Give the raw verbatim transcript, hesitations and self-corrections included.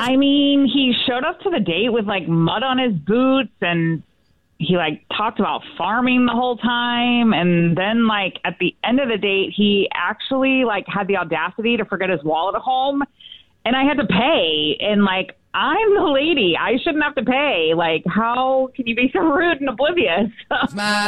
I mean, he showed up to the date with like mud on his boots, and he like talked about farming the whole time. And then like at the end of the date, he actually like had the audacity to forget his wallet at home, and I had to pay. And like, I'm the lady, I shouldn't have to pay. Like, how can you be so rude and oblivious?